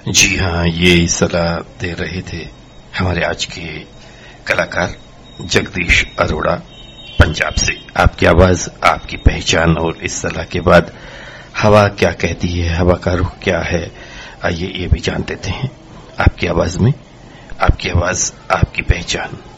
जी हाँ, ये सलाह दे रहे थे हमारे आज के कलाकार जगदीश अरोड़ा पंजाब से। आपकी आवाज, आपकी पहचान और इस सलाह के बाद हवा क्या कहती है, हवा का रुख क्या है, आइए ये भी जान देते हैं। आपकी आवाज में आपकी आवाज, आपकी पहचान।